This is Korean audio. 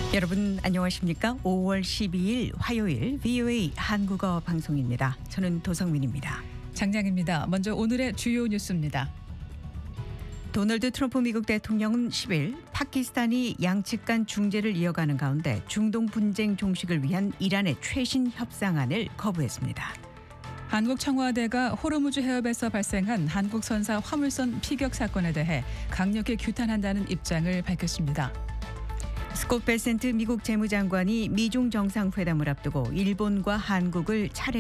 여러분 안녕하십니까? 5월 12일 화요일 VOA 한국어 방송입니다. 저는 도성민입니다. 장량입니다. 먼저 오늘의 주요 뉴스입니다. 도널드 트럼프 미국 대통령은 10일 파키스탄이 양측 간 중재를 이어가는 가운데 중동 분쟁 종식을 위한 이란의 최신 협상안을 거부했습니다. 한국 청와대가 호르무즈 해협에서 발생한 한국 선사 화물선 피격 사건에 대해 강력히 규탄한다는 입장을 밝혔습니다. 스콧 베센트 미국 재무장관이 미중 정상회담을 앞두고 일본과 한국을 차례